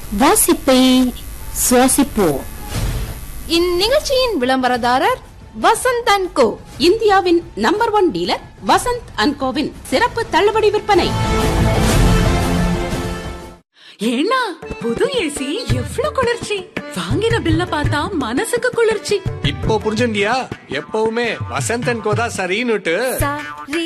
வாசிப்பை சுவாசிப்போம். இந்நிகழ்ச்சியின் விளம்பரதாரர் வசந்த் அண்ட் கோ, இந்தியாவின் number 1 dealer Vasanth and CoWIN சிறப்பு தள்ளுபடி விற்பனை. ஏன்னா புது ஏசி எவ்வளவு குளிர்ச்சி! வாங்கின பில்ல பார்த்தா மனசுக்கு குளிர்ச்சி. இப்போ புரிஞ்சுண்டியா? எப்பவுமே வசந்த் அண்ட் கோ தான் சரின்னுட்டு.